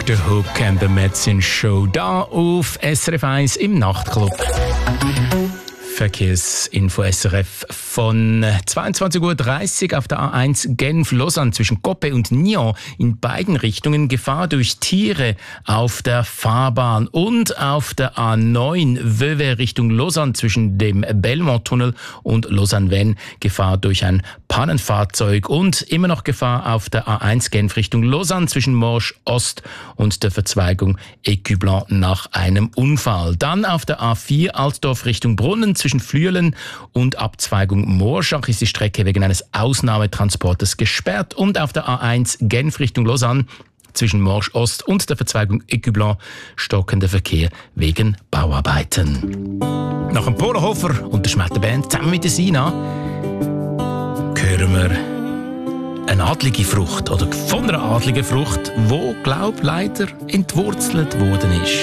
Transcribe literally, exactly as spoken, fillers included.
Doktor Hook and the Medicine Show da auf S R F eins im Nachtclub. Verkehrsinfo S R F von zweiundzwanzig Uhr dreißig auf der A eins Genf-Lausanne zwischen Coppet und Nyon in beiden Richtungen Gefahr durch Tiere auf der Fahrbahn und auf der A neun Vevey Richtung Lausanne zwischen dem Belmont-Tunnel und Lausanne-Vennes Gefahr durch ein Pannenfahrzeug und immer noch Gefahr auf der A eins Genf Richtung Lausanne zwischen Morges Ost und der Verzweigung Écublens nach einem Unfall. Dann auf der A vier Altdorf Richtung Brunnen zwischen Flüelen und Abzweigung Morschach ist die Strecke wegen eines Ausnahmetransportes gesperrt und auf der A eins Genf Richtung Lausanne zwischen Morges Ost und der Verzweigung Écublens stockender Verkehr wegen Bauarbeiten. Nach dem Polohofer und der Schmetterband zusammen mit der Sina hören wir eine adlige Frucht oder von einer adligen Frucht, wo glaub leider entwurzelt worden ist.